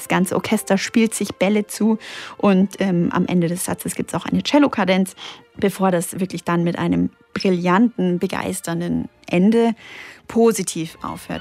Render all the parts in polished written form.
Das ganze Orchester spielt sich Bälle zu und am Ende des Satzes gibt es auch eine Cellokadenz, bevor das wirklich dann mit einem brillanten, begeisternden Ende positiv aufhört.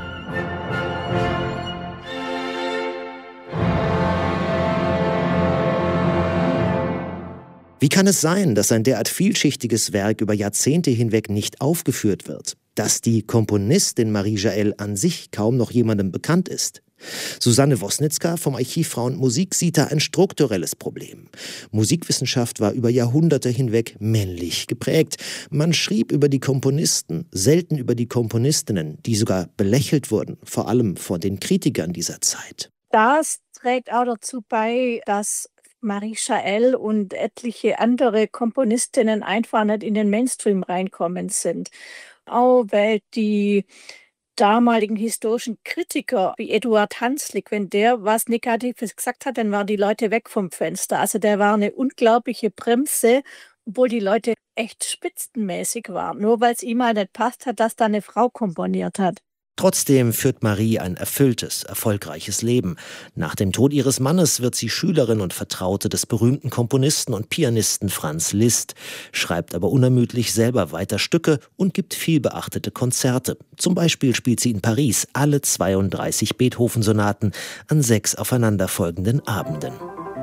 Wie kann es sein, dass ein derart vielschichtiges Werk über Jahrzehnte hinweg nicht aufgeführt wird? Dass die Komponistin Marie Jaell an sich kaum noch jemandem bekannt ist? Susanne Wosnitzka vom Archiv Frau und Musik sieht da ein strukturelles Problem. Musikwissenschaft war über Jahrhunderte hinweg männlich geprägt. Man schrieb über die Komponisten, selten über die Komponistinnen, die sogar belächelt wurden, vor allem von den Kritikern dieser Zeit. Das trägt auch dazu bei, dass Marie Jaell und etliche andere Komponistinnen einfach nicht in den Mainstream reinkommen sind. Auch weil die damaligen historischen Kritiker wie Eduard Hanslick, wenn der was Negatives gesagt hat, dann waren die Leute weg vom Fenster. Also der war eine unglaubliche Bremse, obwohl die Leute echt spitzenmäßig waren. Nur weil es ihm mal nicht passt hat, dass da eine Frau komponiert hat. Trotzdem führt Marie ein erfülltes, erfolgreiches Leben. Nach dem Tod ihres Mannes wird sie Schülerin und Vertraute des berühmten Komponisten und Pianisten Franz Liszt, schreibt aber unermüdlich selber weiter Stücke und gibt vielbeachtete Konzerte. Zum Beispiel spielt sie in Paris alle 32 Beethoven-Sonaten an 6 aufeinanderfolgenden Abenden.